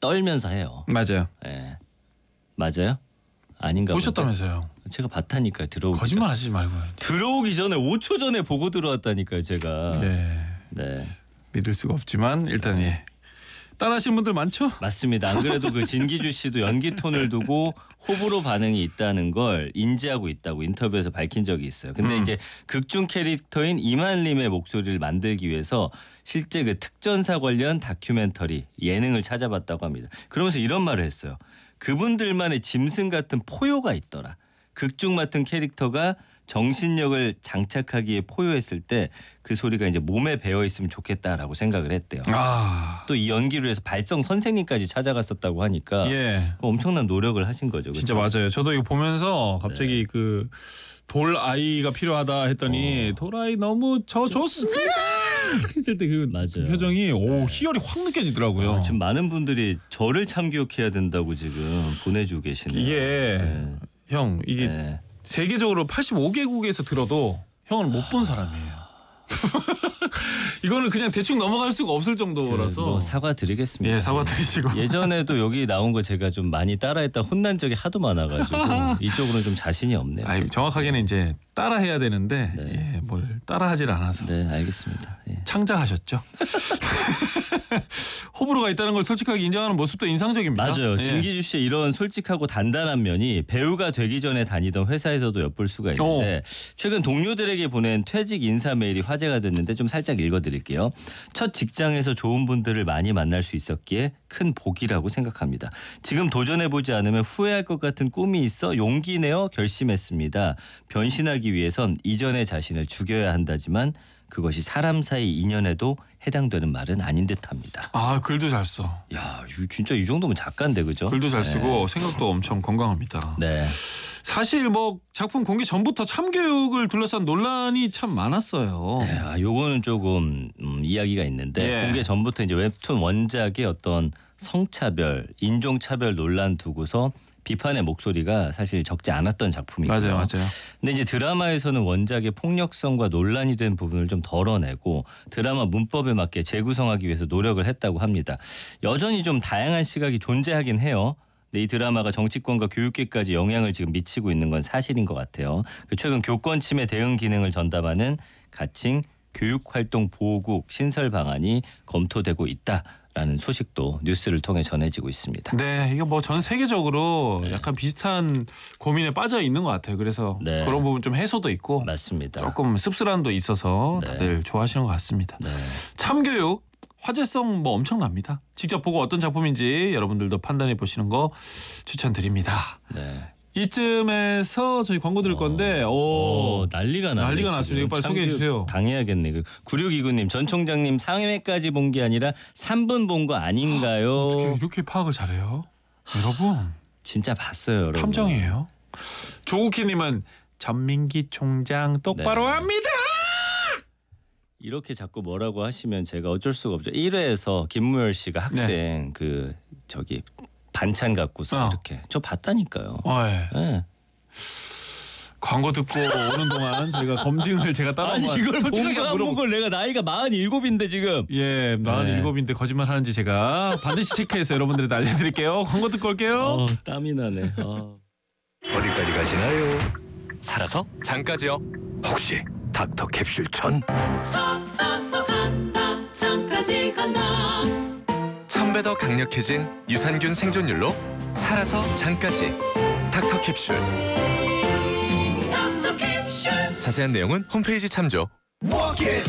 떨면서 해요. 맞아요. 예. 맞아요? 아닌가 보셨다면서요? 제가 봤다니까요. 들어오기 거짓말 하시지 말고요. 들어오기 전에 5초 전에 보고 들어왔다니까요. 제가. 예. 네. 믿을 수가 없지만 일단 예. 따라하시는 분들 많죠? 맞습니다. 안 그래도 그 진기주 씨도 연기 톤을 두고 호불호 반응이 있다는 걸 인지하고 있다고 인터뷰에서 밝힌 적이 있어요. 근데 이제 극중 캐릭터인 이만림의 목소리를 만들기 위해서 실제 그 특전사 관련 다큐멘터리 예능을 찾아봤다고 합니다. 그러면서 이런 말을 했어요. 그분들만의 짐승 같은 포효가 있더라. 극중 맡은 캐릭터가 정신력을 장착하기에 포효했을 때 그 소리가 이제 몸에 배어 있으면 좋겠다라고 생각을 했대요. 아. 또 이 연기를 위해서 발성 선생님까지 찾아갔었다고 하니까 예. 엄청난 노력을 하신 거죠. 진짜 그렇죠? 맞아요. 저도 이거 보면서 갑자기 그 돌 아이가 필요하다 했더니 돌 아이 너무 저 좋습니다. 했을 때 그 맞아요. 표정이 오 희열이 확 느껴지더라고요. 지금 많은 분들이 저를 참교육해야 된다고 지금 보내주고 계시네요. 이게 형 이게 네. 세계적으로 85개국에서 들어도 형은 못 본 사람이에요. 이거는 그냥 대충 넘어갈 수가 없을 정도라서 뭐 사과드리겠습니다. 예, 사과드리시고. 예전에도 여기 나온 거 제가 좀 많이 따라했다 혼난 적이 하도 많아가지고 이쪽으로는 좀 자신이 없네요. 아니, 정확하게는 이제 따라해야 되는데 네. 예, 뭘 따라하질 않아서 네, 알겠습니다. 예. 창자하셨죠. 호불호가 있다는 걸 솔직하게 인정하는 모습도 인상적입니다. 맞아요. 예. 진기주 씨의 이런 솔직하고 단단한 면이 배우가 되기 전에 다니던 회사에서도 엿볼 수가 있는데 최근 동료들에게 보낸 퇴직 인사 메일이 화제가 됐는데 좀 살짝 읽어드릴게요. 첫 직장에서 좋은 분들을 많이 만날 수 있었기에 큰 복이라고 생각합니다. 지금 도전해보지 않으면 후회할 것 같은 꿈이 있어 용기 내어 결심했습니다. 변신하기 위해선 이전의 자신을 죽여야 한다지만 그것이 사람 사이 인연에도 해당되는 말은 아닌 듯합니다. 아 글도 잘 써. 야, 진짜 이 정도면 작가인데 그죠? 글도 잘 네. 쓰고 생각도 엄청 건강합니다. 네. 사실 뭐 작품 공개 전부터 참교육을 둘러싼 논란이 참 많았어요. 네, 요거는 조금 이야기가 있는데 예. 공개 전부터 이제 웹툰 원작의 어떤 성차별, 인종차별 논란 두고서 비판의 목소리가 사실 적지 않았던 작품이고요. 맞아요, 맞아요. 근데 이제 드라마에서는 원작의 폭력성과 논란이 된 부분을 좀 덜어내고 드라마 문법에 맞게 재구성하기 위해서 노력을 했다고 합니다. 여전히 좀 다양한 시각이 존재하긴 해요. 근데 이 드라마가 정치권과 교육계까지 영향을 지금 미치고 있는 건 사실인 것 같아요. 최근 교권 침해 대응 기능을 전담하는 가칭 교육활동보호국 신설 방안이 검토되고 있다라는 소식도 뉴스를 통해 전해지고 있습니다. 네, 이거 뭐 전 세계적으로 약간 비슷한 고민에 빠져 있는 것 같아요. 그래서 네. 그런 부분 좀 해소도 있고 맞습니다. 조금 씁쓸함도 있어서 네. 다들 좋아하시는 것 같습니다. 네. 참교육 화제성 뭐 엄청납니다. 직접 보고 어떤 작품인지 여러분들도 판단해 보시는 거 추천드립니다. 네. 이쯤에서 저희 광고 들을 건데 난리가 났네. 난리가 났습니다. 이거 빨리 소개해 주세요. 당해야겠네. 9629님 전 총장님 상회까지 본 게 아니라 3분 본 거 아닌가요? 어떻게 이렇게 파악을 잘해요? 여러분 진짜 봤어요. 여러분. 탐정이에요. 조국희님은 전민기 총장 똑바로 네. 합니다. 이렇게 자꾸 뭐라고 하시면 제가 어쩔 수가 없죠. 1회에서 김무열 씨가 학생 그 저기 반찬 갖고서 이렇게 저 봤다니까요. 네. 네. 광고 듣고 오는 동안 저희가 검증을 제가 따라 아니 이걸 본거 안 본 걸 내가 나이가 47인데 지금. 예, 47인데 거짓말 하는지 제가 반드시 체크해서 여러분들한테 알려드릴게요. 광고 듣고 올게요. 땀이 나네. 어디까지 가시나요? 살아서 장까지요. 혹시 닥터 캡슐 천? 살아서 간다 장까지 간다. 1000배 더 강력해진 유산균 생존율로 살아서 장까지 닥터 캡슐. 닥터 캡슐. 자세한 내용은 홈페이지 참조. Walk it,